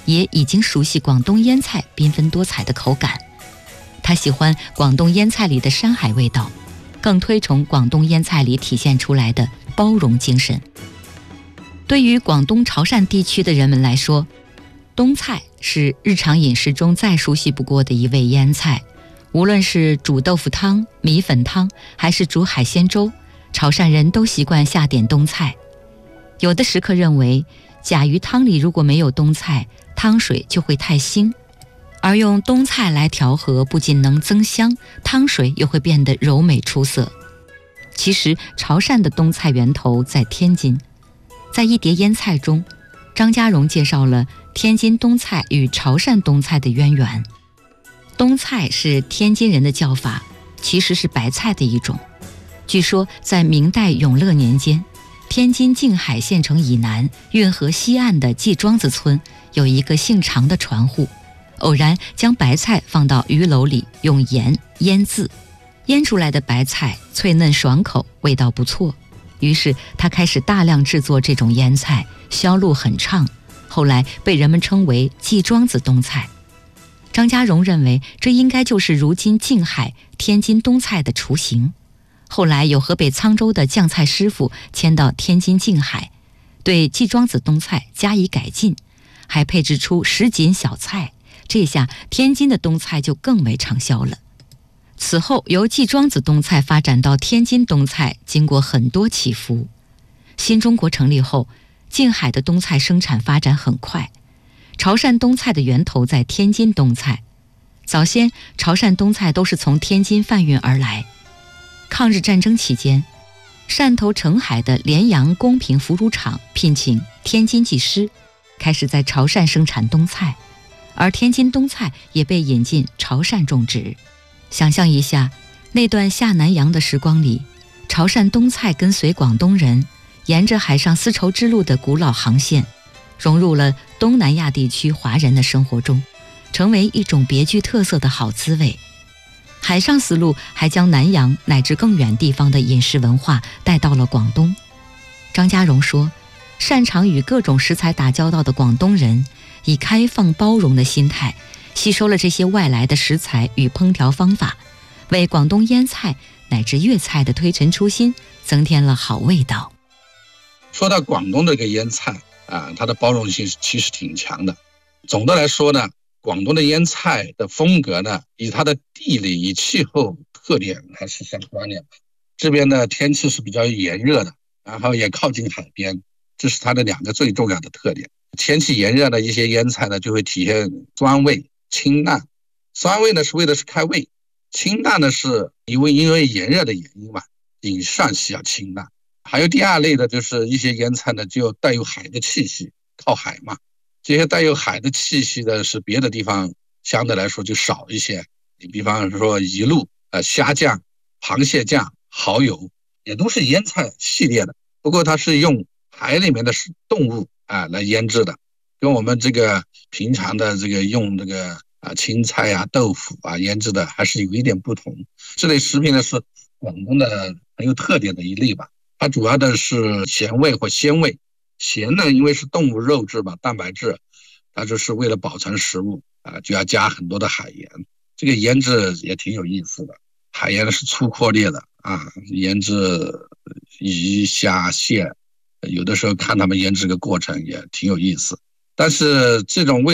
也已经熟悉广东腌菜缤纷多彩的口感。他喜欢广东腌菜里的山海味道，更推崇广东腌菜里体现出来的包容精神。对于广东潮汕地区的人们来说，冬菜是日常饮食中再熟悉不过的一味腌菜。无论是煮豆腐汤、米粉汤，还是煮海鲜粥，潮汕人都习惯下点冬菜。有的食客认为，甲鱼汤里如果没有冬菜，汤水就会太腥，而用冬菜来调和，不仅能增香，汤水又会变得柔美出色。其实潮汕的冬菜源头在天津。在一碟腌菜中，张家荣介绍了天津冬菜与潮汕冬菜的渊源。冬菜是天津人的叫法，其实是白菜的一种。据说在明代永乐年间，天津静海县城以南运河西岸的季庄子村有一个姓常的船户，偶然将白菜放到鱼篓里，用盐腌制，腌出来的白菜脆嫩爽口，味道不错。于是他开始大量制作这种腌菜，销路很畅，后来被人们称为季庄子冬菜。张家荣认为，这应该就是如今静海、天津冬菜的雏形。后来有河北沧州的酱菜师傅迁到天津静海，对季庄子冬菜加以改进，还配置出什锦小菜，这下天津的冬菜就更为畅销了。此后由季庄子冬菜发展到天津冬菜，经过很多起伏。新中国成立后，静海的冬菜生产发展很快。潮汕冬菜的源头在天津冬菜，早先潮汕冬菜都是从天津贩运而来。抗日战争期间，汕头澄海的联洋公平腐乳厂聘请天津技师，开始在潮汕生产冬菜，而天津冬菜也被引进潮汕种植。想象一下，那段下南洋的时光里，潮汕冬菜跟随广东人，沿着海上丝绸之路的古老航线，融入了东南亚地区华人的生活中，成为一种别具特色的好滋味。海上丝路还将南洋乃至更远地方的饮食文化带到了广东。张家荣说，擅长与各种食材打交道的广东人，以开放包容的心态，吸收了这些外来的食材与烹调方法，为广东腌菜乃至粤菜的推陈出新增添了好味道。 说到广东这个腌菜它的包容性其实挺强的。总的来说呢，广东的腌菜的风格呢，与它的地理与气候特点还是相关联的。这边的天气是比较炎热的，然后也靠近海边，这是它的两个最重要的特点。天气炎热的一些腌菜呢，就会体现酸味、清淡。酸味呢是为的是开胃，清淡呢是因为炎热的原因嘛，饮食上需要清淡。还有第二类的就是一些腌菜呢，就带有海的气息，靠海嘛。这些带有海的气息的是别的地方相对来说就少一些。你比方说鱼露、虾酱、螃蟹酱、蚝油，也都是腌菜系列的。不过它是用海里面的动物来腌制的，跟我们这个平常的这个用这个青菜豆腐腌制的还是有一点不同。这类食品呢是广东的很有特点的一类吧。它主要的是咸味或鲜味。咸呢，因为是动物肉质嘛，蛋白质，它就是为了保存食物就要加很多的海盐。这个腌制也挺有意思的，海盐是粗颗粒的腌制鱼、虾、蟹，有的时候看他们腌制的过程也挺有意思。但是这种味